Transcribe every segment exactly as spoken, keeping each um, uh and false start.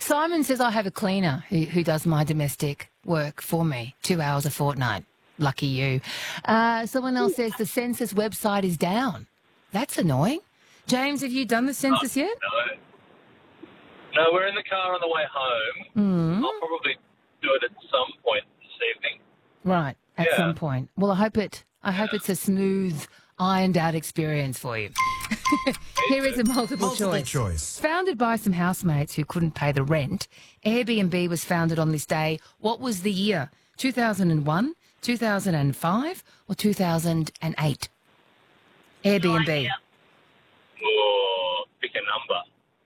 Simon says I have a cleaner who, who does my domestic work for me, two hours a fortnight. Lucky you. Uh, someone else says the census website is down. That's annoying. James, have you done the census Oh, yet? no. No, we're in the car on the way home. Mm. I'll probably do it at some point this evening. Right, at Yeah. some point. Well, I hope it. I hope it's a smooth, ironed-out experience for you. Here is a multiple, Multiple choice. choice. Founded by some housemates who couldn't pay the rent, Airbnb was founded on this day. What was the year? two thousand one, two thousand five, or two thousand eight? Airbnb. Oh, pick a number.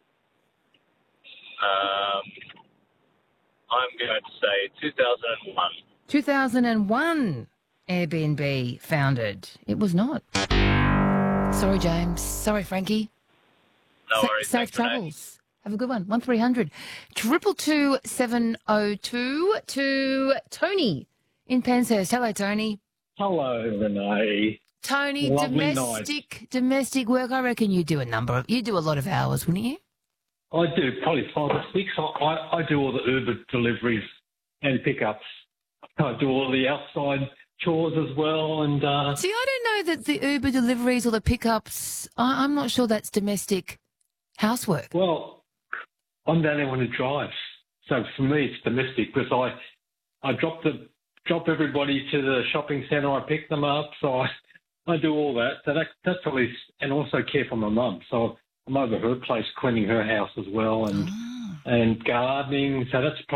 Um, I'm going to say two thousand one. two thousand one, Airbnb founded. It was not. Sorry, James. Sorry, Frankie. No Sa- worries. safe thanks, Renee. travels. Have a good one. One three hundred triple two seven oh two to Tony in Penshurst. Hello, Tony. Hello, Renee. Tony, Lovely domestic domestic work. I reckon you do a number of you do a lot of hours, wouldn't you? I do probably five or six. I, I, I do all the Uber deliveries and pickups. I do all the outside chores as well. And uh, See, I don't know that the Uber deliveries or the pickups. I, I'm not sure that's domestic housework. well, I'm the only one who drives, so for me it's domestic because I I drop the drop everybody to the shopping centre. I pick them up, so I I do all that. So that that's probably and also care for my mum. So I'm over her place cleaning her house as well and Ah. and gardening. So that's